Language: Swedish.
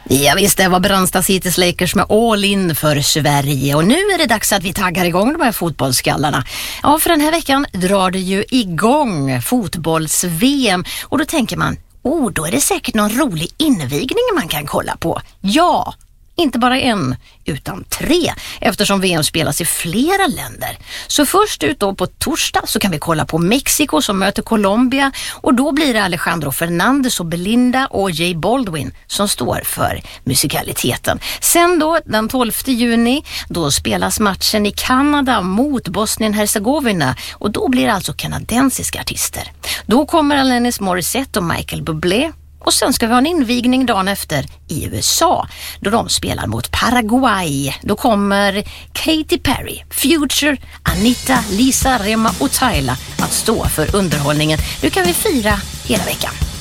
Ja visst, det var Brandsta City Lakers med all in för Sverige. Och nu är det dags att vi taggar igång de här fotbollsskallarna. Ja, för den här veckan drar det ju igång fotbolls-VM. Och då tänker man, då är det säkert någon rolig invigning man kan kolla på. Ja, inte bara en, utan 3, eftersom VM spelas i flera länder. Så först ut då på torsdag så kan vi kolla på Mexiko som möter Colombia, och då blir det Alejandro Fernandez och Belinda och J Baldwin som står för musikaliteten. Sen då den 12 juni, då spelas matchen i Kanada mot Bosnien-Herzegovina, och då blir det alltså kanadensiska artister. Då kommer Alanis Morissette och Michael Bublé. Och sen ska vi ha en invigning dagen efter i USA, då de spelar mot Paraguay. Då kommer Katy Perry, Future, Anita, Lisa, Rema och Tyla att stå för underhållningen. Nu kan vi fira hela veckan.